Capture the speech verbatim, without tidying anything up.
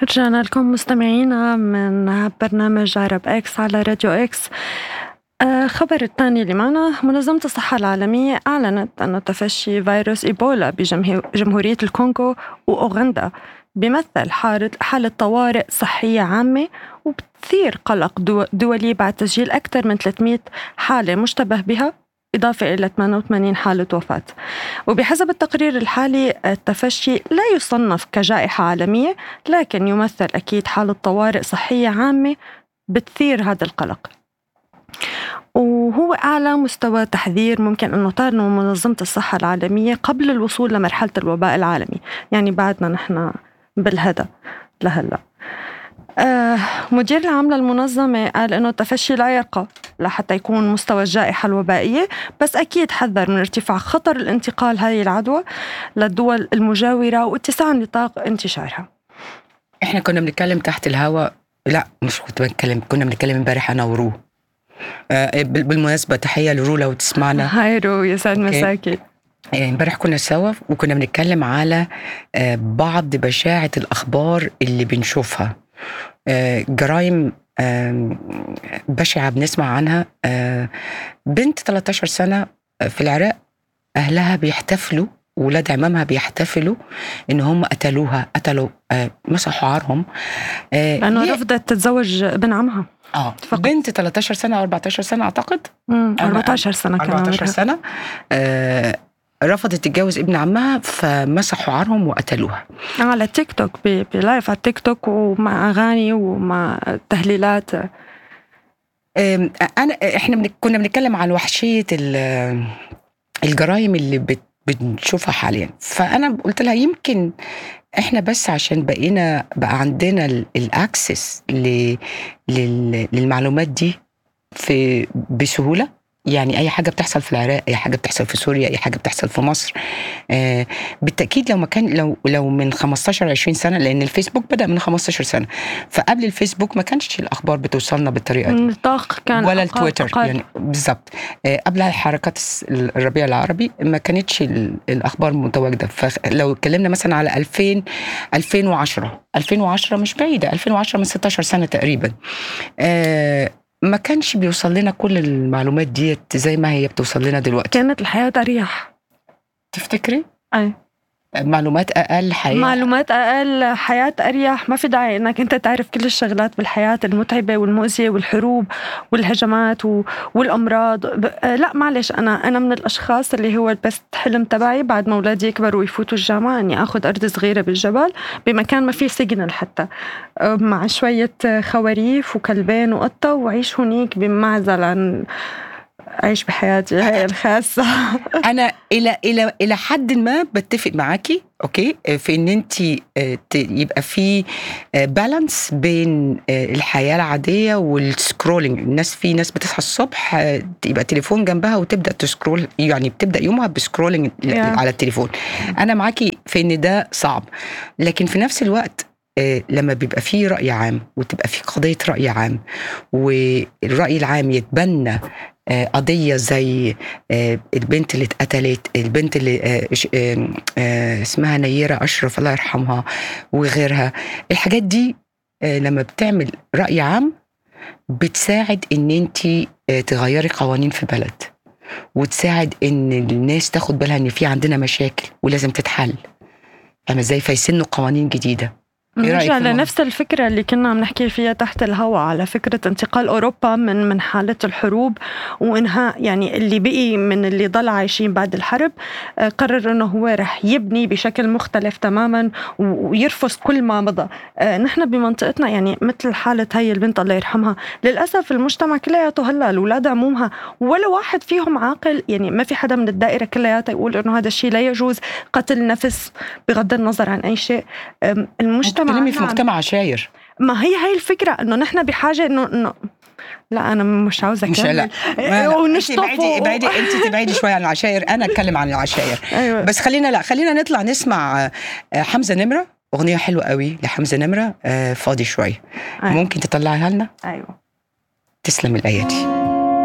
رجعنا لكم مستمعينا من برنامج عرب إكس على راديو إكس. آه خبر الثاني اللي معنا، منظمة الصحة العالمية أعلنت أن تفشي فيروس إيبولا بجمهورية الكونغو وأوغندا بيمثل حالة, حالة طوارئ صحية عامة وبتثير قلق دولي بعد تسجيل أكثر من ثلاثمئة حالة مشتبه بها، إضافة إلى ثمانية وثمانين حالة وفاة. وبحسب التقرير الحالي التفشي لا يصنف كجائحة عالمية، لكن يمثل أكيد حالة طوارئ صحية عامة بتثير هذا القلق، وهو أعلى مستوى تحذير ممكن أنه تعلنه منظمة الصحة العالمية قبل الوصول لمرحلة الوباء العالمي. يعني بعدنا نحن بالهدى لهلأ. آه مدير العام للمنظمة قال أنه التفشي لا يرقى لحتى يكون مستوى الجائحة الوبائية، بس أكيد حذر من ارتفاع خطر الانتقال هذه العدوى للدول المجاورة واتساع نطاق انتشارها. احنا كنا بنتكلم تحت الهواء، لا مش كنت بنتكلم، كنا بنتكلم امبارح أنا ورو. آه بالمناسبة تحية لرو لو تسمعنا. هاي رو، يسعد مساكي. امبارح كنا سوا وكنا بنتكلم على آه بعض بشاعة الأخبار اللي بنشوفها، آه جرائم آه بشعة بنسمع عنها. آه بنت ثلاثة عشر سنة في العراق أهلها بيحتفلوا، ولاد عمامها بيحتفلوا إن هم قتلوها، قتلوا آه مسحوا عارهم آه لأنه رفضت تتزوج ابن عمها. آه بنت ثلاثة عشر سنة أو أربعة عشر سنة أعتقد. أربعة عشر سنة كان أربعة عشر سنة. آه رفضت تتجوز ابن عمها فمسحوا عارهم وقتلوها على تيك توك، بلايف على تيك توك ومع أغاني ومع تهليلات. أنا إحنا كنا بنتكلم عن وحشية الجرائم اللي بت بنشوفها حاليا، فأنا قلت لها يمكن إحنا بس عشان بقينا بقى عندنا الأكسس للمعلومات دي في بسهولة. يعني أي حاجة بتحصل في العراق، أي حاجة بتحصل في سوريا، أي حاجة بتحصل في مصر، آه بالتأكيد لو ما كان لو لو من خمستاشر عشرين سنة، لأن الفيسبوك بدأ من خمستاشر سنة، فقبل الفيسبوك ما كانش الأخبار بتوصلنا بالطريقة دي، النطاق كان ولا أقل التويتر أقل. يعني بالضبط. آه قبلها حركات الربيع العربي ما كانتش الأخبار متواجدة. فلو اتكلمنا مثلا على ألفين ألفين وعشرة ألفين وعشرة مش بعيدة، ألفين وعشرة من ستاشر سنة تقريبا، آه ما كانش بيوصل لنا كل المعلومات ديت زي ما هي بتوصل لنا دلوقتي. كانت الحياة أريح. تفتكري؟ أي معلومات أقل، حياة معلومات أقل، حياة أريح. ما في داعي إنك أنت تعرف كل الشغلات بالحياة المتعبة والمؤذية والحروب والهجمات والأمراض. لا معلش، أنا أنا من الأشخاص اللي هو بس حلم تبعي بعد ما أولادي يكبروا ويفوتوا الجامعة إني أخذ أرض صغيرة بالجبل بمكان ما فيه سجن، حتى مع شوية خواريف وكلبين وقطة، وعيش هنيك بمعزل عن أعيش بحياتي هاي الخاصة. أنا إلى إلى إلى حد ما بتفق معاكي، أوكي، في إن أنتي يبقى في بالانس بين الحياة العادية والسكرولينج. الناس في ناس بتصحى الصبح يبقى تليفون جنبها وتبدأ تسكرول، يعني بتبدأ يومها بسكرولينج yeah. على التليفون. أنا معاكي في إن ده صعب، لكن في نفس الوقت لما بيبقى فيه رأي عام وتبقى فيه قضية رأي عام، والرأي العام يتبنى قضية زي البنت اللي اتقتلت، البنت اللي اسمها نيرة أشرف الله يرحمها وغيرها، الحاجات دي لما بتعمل رأي عام بتساعد ان انتي تغيري قوانين في بلد، وتساعد ان الناس تاخد بالها ان في عندنا مشاكل ولازم تتحل. اما ازاي فيسنوا قوانين جديدة. نرجع لنفس الفكرة اللي كنا عم نحكي فيها تحت الهواء، على فكرة انتقال أوروبا من من حالة الحروب وإنهاء، يعني اللي بقي من اللي ضل عايشين بعد الحرب قرر إنه هو رح يبني بشكل مختلف تماما ويرفض كل ما مضى. نحن بمنطقتنا يعني مثل حالة هاي البنت الله يرحمها، للأسف المجتمع كلياته هلا الأولاد عمومها ولا واحد فيهم عاقل، يعني ما في حدا من الدائرة كلياتها يقول إنه هذا الشيء لا يجوز، قتل نفس بغض النظر عن أي شيء. المجتمع تكلمي في مجتمع عشاير. ما هي هاي الفكرة، إنه نحن بحاجة إنه إنه لا أنا مش عاوزة أكمل ونشطفه. ابعدي أنت تبعدي شوية عن العشاير، أنا أتكلم عن العشاير. أيوة. بس خلينا لا خلينا نطلع نسمع حمزة نمرة، أغنية حلوة قوي لحمزة نمرة، فاضي شوية. أيوة. ممكن تطلعيها لنا؟ أيوة. تسلم الأيادي.